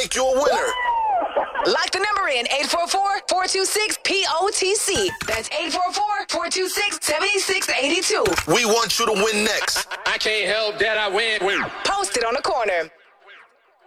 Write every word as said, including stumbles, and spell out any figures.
make you a winner. Lock the number in, eight four four, four two six, P O T C. That's eight four four, four two six, seven six eight two. We want you to win next. I can't help that I win. win. Post it on the corner.